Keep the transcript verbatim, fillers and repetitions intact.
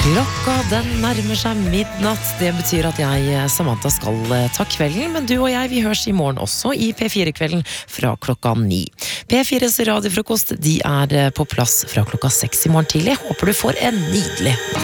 Klokka den nærmer seg midnatt. Det betyr at jeg, Samantha, skal ta kvelden, men du og jeg, vi høres i morgen også i P fire-kvelden fra klokka ni. P fires radiofrokost, de er på plass fra klokka seks i morgen tidlig. Håper du får en nydelig